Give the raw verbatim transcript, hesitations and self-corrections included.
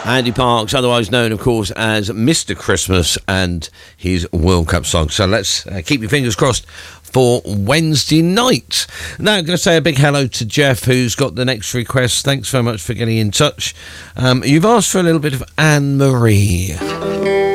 Andy Parks, otherwise known, of course, as Mister Christmas, and his World Cup song. So let's uh, keep your fingers crossed for Wednesday night. Now, I'm going to say a big hello to Jeff, who's got the next request. Thanks very much for getting in touch. Um, you've asked for a little bit of Anne Marie.